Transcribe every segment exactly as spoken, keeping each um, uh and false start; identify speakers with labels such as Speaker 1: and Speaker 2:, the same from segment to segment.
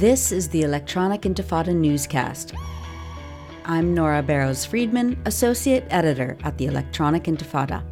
Speaker 1: This is the Electronic Intifada newscast. I'm Nora Barrows-Friedman, Associate Editor at the Electronic Intifada.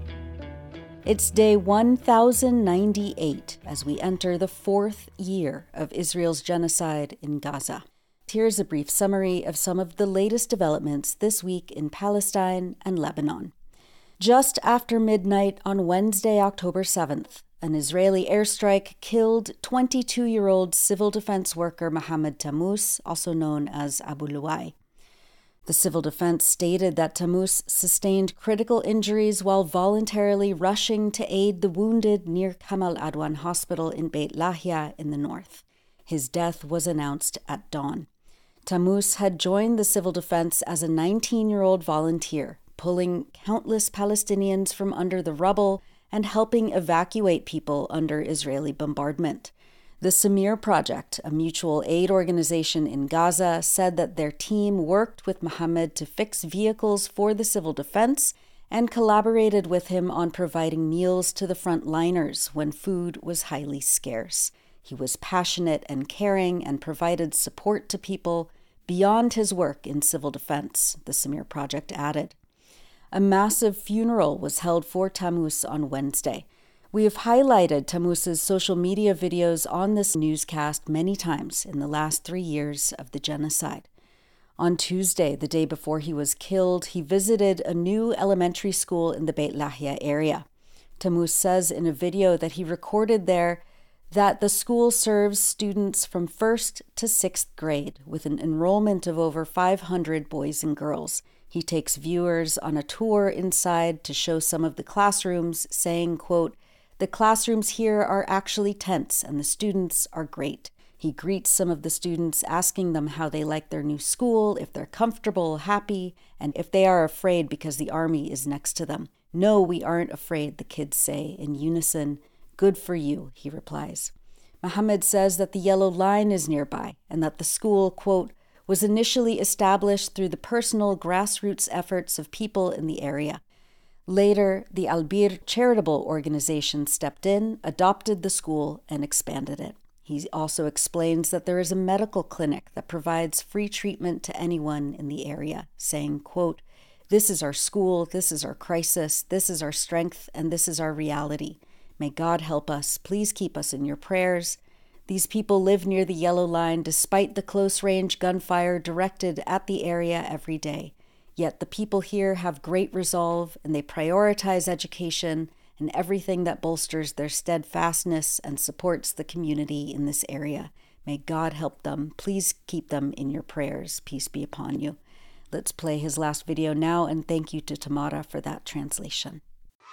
Speaker 1: It's day one thousand ninety-eight as we enter the fourth year of Israel's genocide in Gaza. Here's a brief summary of some of the latest developments this week in Palestine and Lebanon. Just after midnight on Wednesday, October seventh, an Israeli airstrike killed twenty-two-year-old civil defense worker Mohammed Tammous, also known as Abu Luwai. The civil defense stated that Tammous sustained critical injuries while voluntarily rushing to aid the wounded near Kamal Adwan Hospital in Beit Lahia in the north. His death was announced at dawn. Tammous had joined the civil defense as a nineteen-year-old volunteer, pulling countless Palestinians from under the rubble and helping evacuate people under Israeli bombardment. The Samir Project, a mutual aid organization in Gaza, said that their team worked with Mohammed to fix vehicles for the civil defense and collaborated with him on providing meals to the frontliners when food was highly scarce. He was passionate and caring and provided support to people beyond his work in civil defense, the Samir Project added. A massive funeral was held for Tammous on Wednesday. We have highlighted Tammous's social media videos on this newscast many times in the last three years of the genocide. On Tuesday, the day before he was killed, he visited a new elementary school in the Beit Lahia area. Tammous says in a video that he recorded there that the school serves students from first to sixth grade with an enrollment of over five hundred boys and girls. He takes viewers on a tour inside to show some of the classrooms, saying, quote, "The classrooms here are actually tents and the students are great." He greets some of the students, asking them how they like their new school, if they're comfortable, happy, and if they are afraid because the army is next to them. "No, we aren't afraid," the kids say in unison. "Good for you," he replies. Mohammed says that the Yellow Line is nearby and that the school, quote, was initially established through the personal grassroots efforts of people in the area. Later, the Al-Bir charitable organization stepped in, adopted the school, and expanded it. He also explains that there is a medical clinic that provides free treatment to anyone in the area, saying, quote, "This is our school, this is our crisis, this is our strength, and this is our reality. May God help us. Please keep us in your prayers." These people live near the Yellow Line despite the close-range gunfire directed at the area every day. Yet the people here have great resolve and they prioritize education and everything that bolsters their steadfastness and supports the community in this area. May God help them. Please keep them in your prayers. Peace be upon you. Let's play his last video now, and thank you to Tamara for that translation.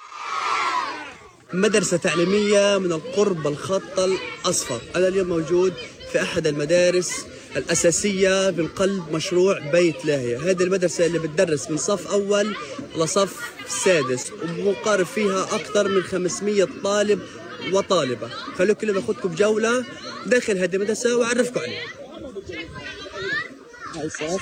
Speaker 2: مدرسة تعليمية من القرب الخط الأصفر. أنا اليوم موجود في أحد المدارس الأساسية من قلب مشروع بيت لاهيا. هذه المدرسة اللي بتدرس من صف أول لصف سادس ومقارب فيها أكثر من خمسمية طالب وطالبة. خلوكم لما أخذكم بجولة داخل هذه المدرسة وأعرفكم عليها. هاي صف.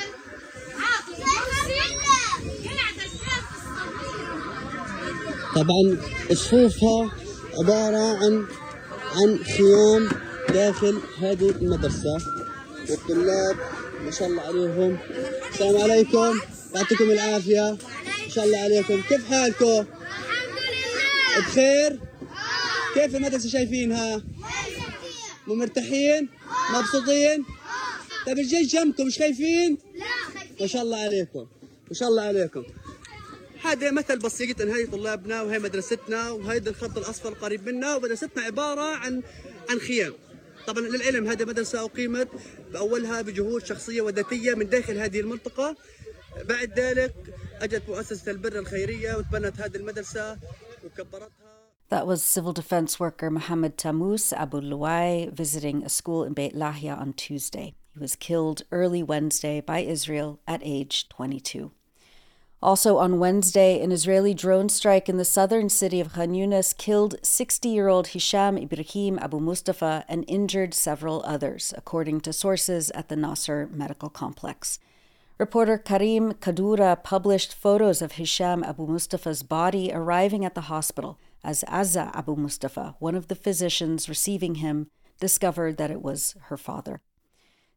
Speaker 2: طبعا صفوفها عبارة عن عن خيام داخل هذه المدرسة والطلاب ما شاء الله عليهم. السلام عليكم، يعطيكم العافية، ما شاء الله عليكم. كيف حالكم؟ الحمد لله بخير. كيف المدرسة شايفينها؟ مو مرتاحين؟ مبسوطين؟ طيب الجيش جنبكم مش خايفين؟ لا. ما شاء الله عليكم، ما شاء الله عليكم. هذا مثل بسيط ان هذه طلابنا وهي مدرستنا وهذا الخط الاصفر قريب منا، ومدرستنا عباره عن عن خيام. طبعا للعلم هذه مدرسه اقيمت باولها بجهود شخصيه وذاتيه من داخل هذه المنطقه. بعد ذلك اجت مؤسسه البر الخيريه وتبنت هذه المدرسه وكبرتها.
Speaker 1: That was civil defense worker Mohammed Tammous Abu Luwai visiting a school in Beit Lahia on Tuesday. He was killed early Wednesday by Israel at age twenty-two. Also on Wednesday, an Israeli drone strike in the southern city of Khan Yunis killed sixty-year-old Hisham Ibrahim Abu Mustafa and injured several others, according to sources at the Nasser Medical Complex. Reporter Karim Kadura published photos of Hisham Abu Mustafa's body arriving at the hospital as Azza Abu Mustafa, one of the physicians receiving him, discovered that it was her father.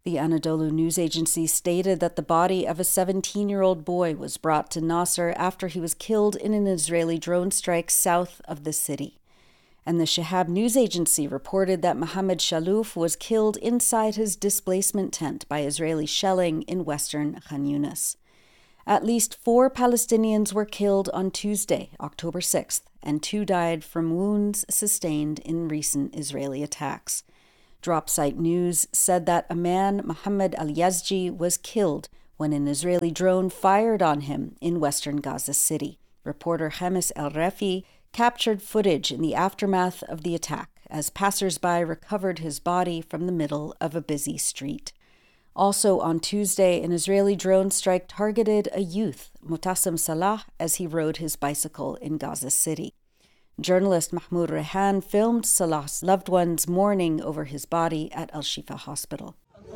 Speaker 1: The Anadolu news agency stated that the body of a seventeen-year-old boy was brought to Nasr after he was killed in an Israeli drone strike south of the city. And the Shihab news agency reported that Mohammed Shalouf was killed inside his displacement tent by Israeli shelling in western Khan Yunis. At least four Palestinians were killed on Tuesday, October sixth, and two died from wounds sustained in recent Israeli attacks. Dropsite News said that a man, Mohammed Al-Yazji, was killed when an Israeli drone fired on him in western Gaza City. Reporter Hamis El-Refi captured footage in the aftermath of the attack as passers-by recovered his body from the middle of a busy street. Also on Tuesday, an Israeli drone strike targeted a youth, Mutassim Salah, as he rode his bicycle in Gaza City. Journalist Mahmoud Rehan filmed Salah's loved ones mourning over his body at Al-Shifa Hospital.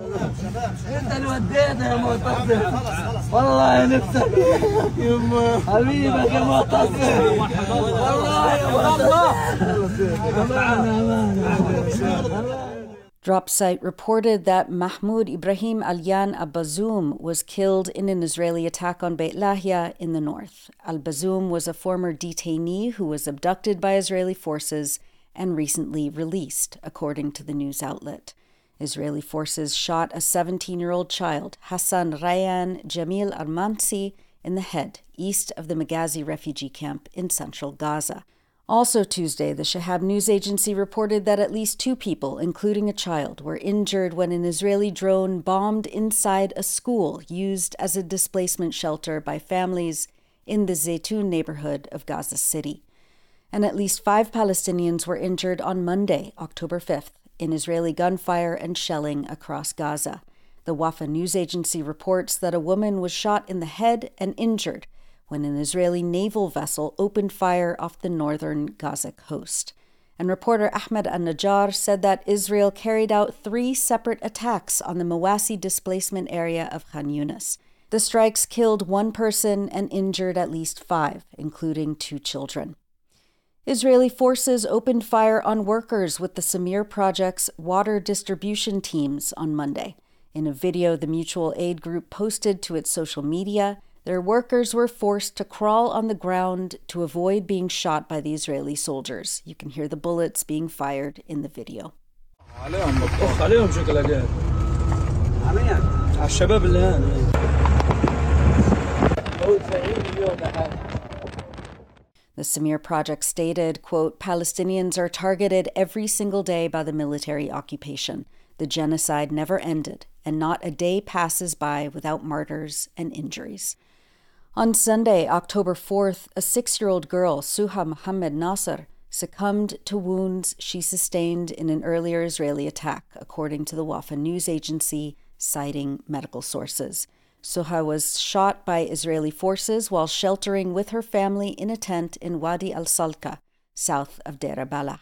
Speaker 1: Dropsite reported that Mahmoud Ibrahim Alyan Al-Bazoum was killed in an Israeli attack on Beit Lahia in the north. Al-Bazoum was a former detainee who was abducted by Israeli forces and recently released, according to the news outlet. Israeli forces shot a seventeen-year-old child, Hassan Rayyan Jamil Armansi, in the head, east of the Maghazi refugee camp in central Gaza. Also Tuesday, the Shihab news agency reported that at least two people, including a child, were injured when an Israeli drone bombed inside a school used as a displacement shelter by families in the Zaytun neighborhood of Gaza City. And at least five Palestinians were injured on Monday, October fifth, in Israeli gunfire and shelling across Gaza. The Wafa news agency reports that a woman was shot in the head and injured when an Israeli naval vessel opened fire off the northern Gaza coast. And reporter Ahmed Al-Najjar said that Israel carried out three separate attacks on the Mawasi displacement area of Khan Yunis. The strikes killed one person and injured at least five, including two children. Israeli forces opened fire on workers with the Samir Project's water distribution teams on Monday. In a video the mutual aid group posted to its social media, their workers were forced to crawl on the ground to avoid being shot by the Israeli soldiers. You can hear the bullets being fired in the video. The Samir Project stated, quote, Palestinians are targeted every single day by the military occupation. The genocide never ended, and not a day passes by without martyrs and injuries. On Sunday, October fourth, a six-year-old girl, Suha Mohammed Nasser, succumbed to wounds she sustained in an earlier Israeli attack, according to the Wafa news agency, citing medical sources. Suha was shot by Israeli forces while sheltering with her family in a tent in Wadi al-Salka, south of Deir Balah.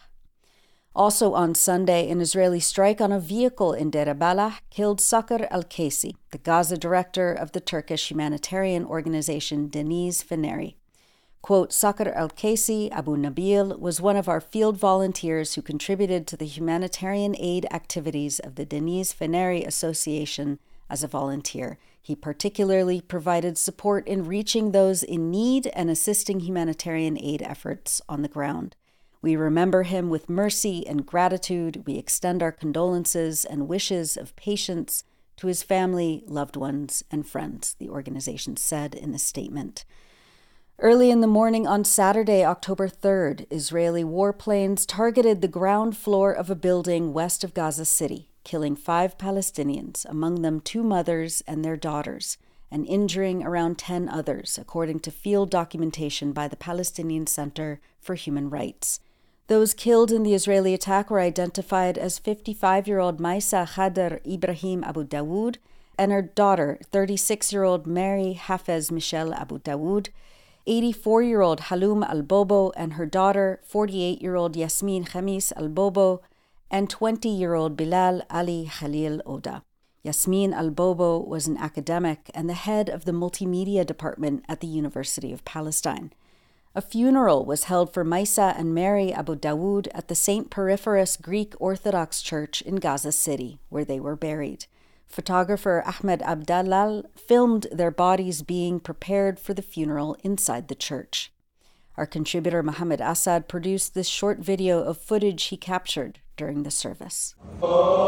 Speaker 1: Also on Sunday, an Israeli strike on a vehicle in Deir Balah killed Sakar Al-Kaisi, the Gaza director of the Turkish humanitarian organization Deniz Feneri. Quote, Sakar Al-Kaisi Abu Nabil was one of our field volunteers who contributed to the humanitarian aid activities of the Deniz Feneri Association as a volunteer. He particularly provided support in reaching those in need and assisting humanitarian aid efforts on the ground. We remember him with mercy and gratitude. We extend our condolences and wishes of patience to his family, loved ones, and friends, the organization said in a statement. Early in the morning on Saturday, October third, Israeli warplanes targeted the ground floor of a building west of Gaza City, killing five Palestinians, among them two mothers and their daughters, and injuring around ten others, according to field documentation by the Palestinian Center for Human Rights. Those killed in the Israeli attack were identified as fifty-five-year-old Maisa Khader Ibrahim Abu Dawood and her daughter, thirty-six-year-old Mary Hafez Michelle Abu Dawood, eighty-four-year-old Haloum Al-Bobo and her daughter, forty-eight-year-old Yasmin Khamis Al-Bobo, and twenty-year-old Bilal Ali Khalil Oda. Yasmin Al-Bobo was an academic and the head of the multimedia department at the University of Palestine. A funeral was held for Maisa and Mary Abu Dawood at the Saint Periphorus Greek Orthodox Church in Gaza City, where they were buried. Photographer Ahmed Abdalal filmed their bodies being prepared for the funeral inside the church. Our contributor Mohammed Assad produced this short video of footage he captured during the service.